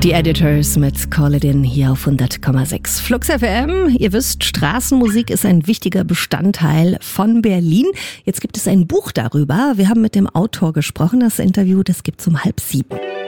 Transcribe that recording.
Die Editors mit Call It In hier auf 100,6 Flux FM. Ihr wisst, Straßenmusik ist ein wichtiger Bestandteil von Berlin. Jetzt gibt es ein Buch darüber. Wir haben mit dem Autor gesprochen. Das Interview, das gibt's um 6:30.